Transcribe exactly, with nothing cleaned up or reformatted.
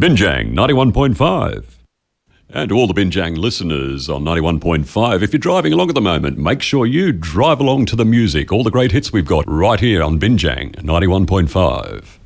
Binjang ninety-one point five. And to all the Binjang listeners on ninety-one point five, if you're driving along at the moment, make sure you drive along to the music. All the great hits we've got right here on Binjang ninety-one point five.